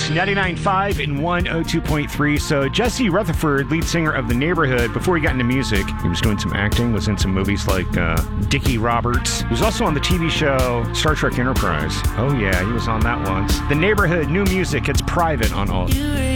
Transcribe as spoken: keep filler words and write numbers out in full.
ninety-nine point five and one oh two point three. So Jesse Rutherford, lead singer of The Neighborhood, before he got into music, he was doing some acting, was in some movies like uh, Dickie Roberts. He was also on the T V show Star Trek Enterprise. Oh yeah, he was on that once. The Neighborhood, new music, it's private on all.